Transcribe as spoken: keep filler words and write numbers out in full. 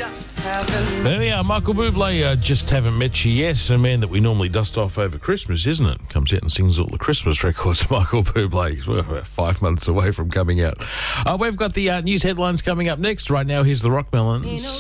There we are, Michael Bublé, uh, Just Haven't Met You Yet, a man that we normally dust off over Christmas, isn't it? Comes out and sings all the Christmas records, Michael Bublé. We're five months away from coming out. Uh, we've got the uh, news headlines coming up next. Right now, here's the Rock Melons.